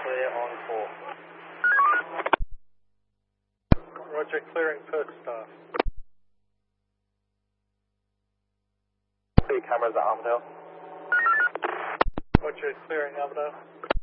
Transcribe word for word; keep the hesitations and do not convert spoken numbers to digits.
clear on four. Roger, clearing perk staff. Two cameras at Armadale. Roger, clearing Armadale.